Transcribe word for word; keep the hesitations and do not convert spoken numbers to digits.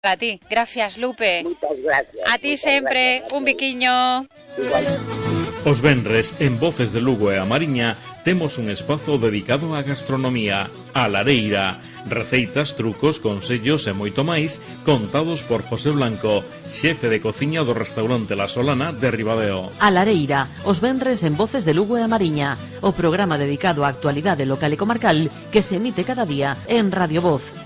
A ti, gracias Lupe. Muchas gracias. A ti sempre, un biquiño. Igual. Os venres, en Voces de Lugo e a Mariña, temos un espazo dedicado á gastronomía, a lareira, receitas, trucos, consellos e moito máis, contados por José Blanco, xefe de cociña do restaurante La Solana de Ribadeo. A lareira, os venres en Voces de Lugo e a Mariña, o programa dedicado á actualidade local e comarcal que se emite cada día en Radio Voz,